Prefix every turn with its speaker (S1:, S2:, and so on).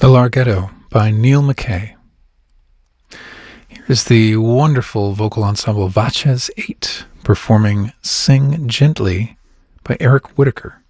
S1: The Larghetto by Neil McKay. Here is the wonderful vocal ensemble Vaches 8 performing Sing Gently by Eric Whitaker.